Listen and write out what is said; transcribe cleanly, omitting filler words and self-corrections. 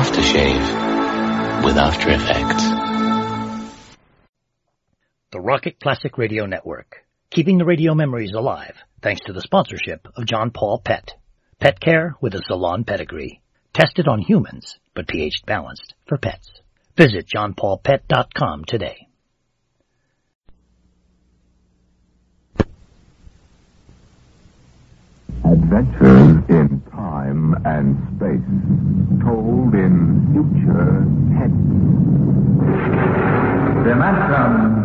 aftershave with After Effects. The Rocket Classic Radio Network, keeping the radio memories alive thanks to the sponsorship of John Paul Pet. Pet care with a salon pedigree. Tested on humans, but pH balanced for pets. Visit johnpaulpet.com today. Adventures in time and space, told in future tense. Dimension